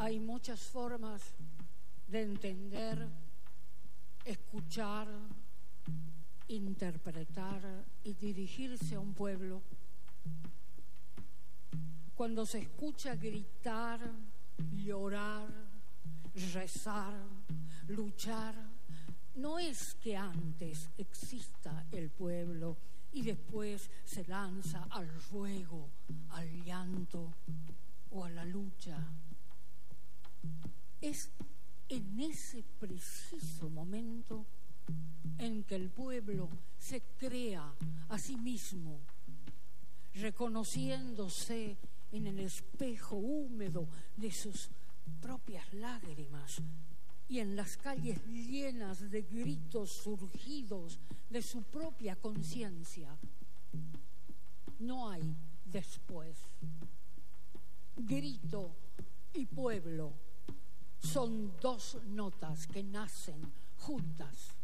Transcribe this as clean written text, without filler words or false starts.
Hay muchas formas de entender, escuchar, interpretar y dirigirse a un pueblo. Cuando se escucha gritar, llorar, rezar, luchar, no es que antes exista el pueblo y después se lanza al ruego, al llanto o a la lucha. Es en ese preciso momento en que el pueblo se crea a sí mismo, reconociéndose en el espejo húmedo de sus propias lágrimas y en las calles llenas de gritos surgidos de su propia conciencia. No hay después. Grito y pueblo son dos notas que nacen juntas.